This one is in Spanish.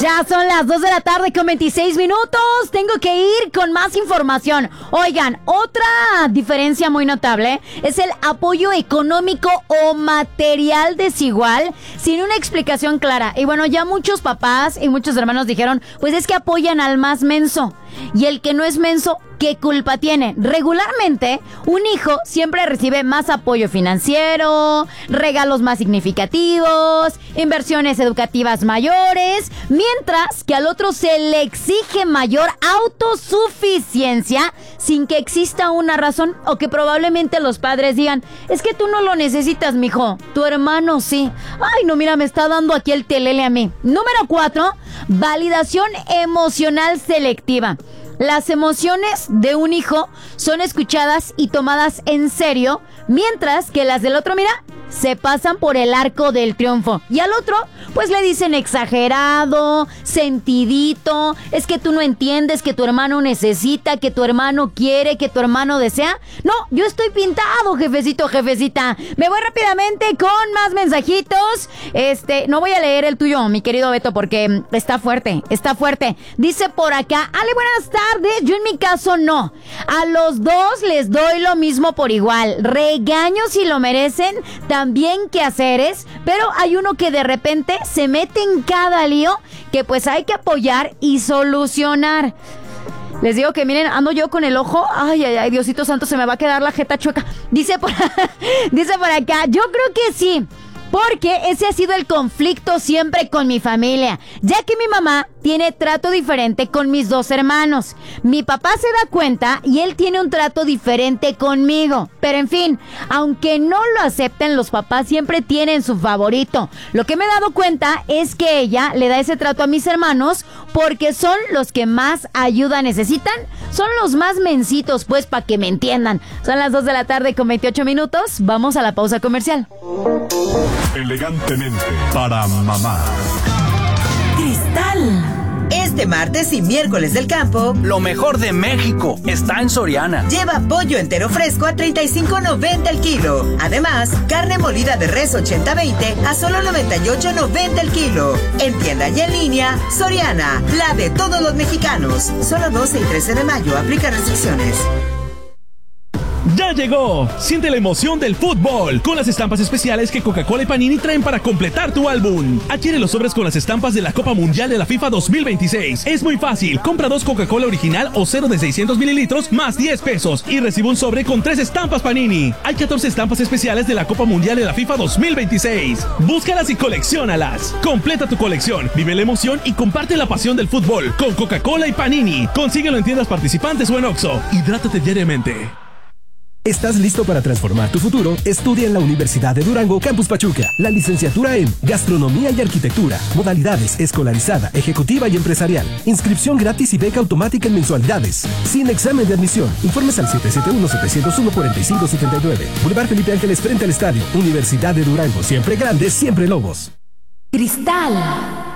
Ya son las 2 de la tarde con 26 minutos. Tengo que ir con más información. Oigan, otra diferencia muy notable es el apoyo económico o material desigual sin una explicación clara. Y bueno, ya muchos papás y muchos hermanos dijeron, pues es que apoyan al más menso. Y el que no es menso, ¿qué culpa tiene? Regularmente, un hijo siempre recibe más apoyo financiero, regalos más significativos, inversiones educativas mayores, mientras que al otro se le exige mayor autosuficiencia sin que exista una razón, o que probablemente los padres digan, es que tú no lo necesitas, mijo, tu hermano sí. Ay, no, mira, me está dando aquí el telele a mí. Número 4, validación emocional selectiva. Las emociones de un hijo son escuchadas y tomadas en serio, mientras que las del otro, mira, se pasan por el arco del triunfo. Y al otro, pues le dicen exagerado, sentidito, es que tú no entiendes que tu hermano necesita, que tu hermano quiere, que tu hermano desea. No, yo estoy pintado, jefecito, jefecita. Me voy rápidamente con más mensajitos. No voy a leer el tuyo, mi querido Beto, porque está fuerte, está fuerte. Dice por acá, Ale, buenas tardes. Yo en mi caso no. A los dos les doy lo mismo por igual. Regaño si lo merecen, también quehaceres, pero hay uno que de repente se mete en cada lío que pues hay que apoyar y solucionar. Les digo que miren, ando yo con el ojo, ay, Diosito santo, se me va a quedar la jeta chueca. Dice por acá, yo creo que sí, porque ese ha sido el conflicto siempre con mi familia, ya que mi mamá tiene trato diferente con mis dos hermanos. Mi papá se da cuenta y él tiene un trato diferente conmigo. Pero en fin, aunque no lo acepten, los papás siempre tienen su favorito. Lo que me he dado cuenta es que ella le da ese trato a mis hermanos porque son los que más ayuda necesitan. Son los más mencitos, pues, para que me entiendan. Son las 2 de la tarde con 28 minutos. Vamos a la pausa comercial. Elegantemente para mamá. Cristal. Este martes y miércoles del campo, lo mejor de México está en Soriana. Lleva pollo entero fresco a $35.90 el kilo. Además, carne molida de res 80-20 a solo $98.90 el kilo. En tienda y en línea, Soriana, la de todos los mexicanos. Solo 12 y 13 de mayo, aplica restricciones. ¡Ya llegó! Siente la emoción del fútbol con las estampas especiales que Coca-Cola y Panini traen para completar tu álbum. Adquiere los sobres con las estampas de la Copa Mundial de la FIFA 2026. Es muy fácil. Compra 2 Coca-Cola original o 0 de 600 mililitros más 10 pesos y recibe un sobre con 3 estampas Panini. Hay 14 estampas especiales de la Copa Mundial de la FIFA 2026. Búscalas y colecciónalas. Completa tu colección, vive la emoción y comparte la pasión del fútbol con Coca-Cola y Panini. Consíguelo en tiendas participantes o en Oxxo. Hidrátate diariamente. ¿Estás listo para transformar tu futuro? Estudia en la Universidad de Durango, Campus Pachuca. La licenciatura en Gastronomía y Arquitectura. Modalidades: escolarizada, ejecutiva y empresarial. Inscripción gratis y beca automática en mensualidades. Sin examen de admisión. Informes al 771-701-4579. Boulevard Felipe Ángeles frente al estadio. Universidad de Durango. Siempre grandes, siempre lobos. Cristal.